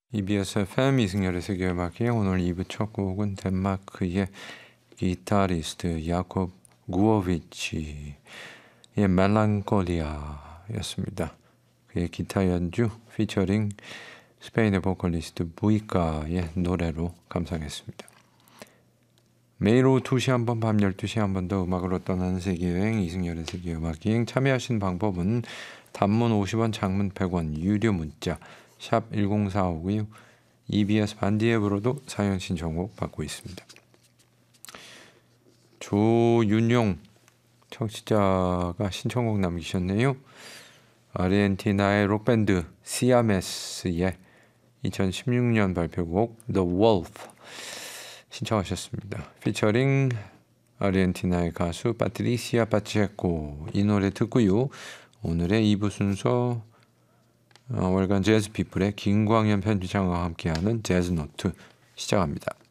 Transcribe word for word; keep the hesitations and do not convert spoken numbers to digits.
이비에스 에프엠 이승열의 세계음악여행. 오늘 이 부 첫 곡은 덴마크의 기타리스트 야콥 구어비치의 멜랑콜리아였습니다. 그의 기타 연주 피처링 스페인의 보컬리스트 부이카의 노래로 감상했습니다. 매일 오후 두 시 한 번, 밤 열두 시 한 번 더 음악으로 떠나는 세계여행, 이승열의 세계음악여행. 참여하신 방법은 단문 오십 원, 장문 백 원, 유료 문자 샵 일공사오고요. 이비에스 반디 앱으로도 사연 신청곡 받고 있습니다. 조윤용 청취자가 신청곡 남기셨네요. 아르헨티나의 록밴드 시아메스의 이천십육 년 발표곡 The Wolf 신청하셨습니다. 피처링 아르헨티나의 가수 파트리시아 파체코. 이 노래 듣고요. 오늘의 이 부 순서 어, 월간 재즈 피플의 김광현 편집장과 함께하는 재즈 노트 시작합니다.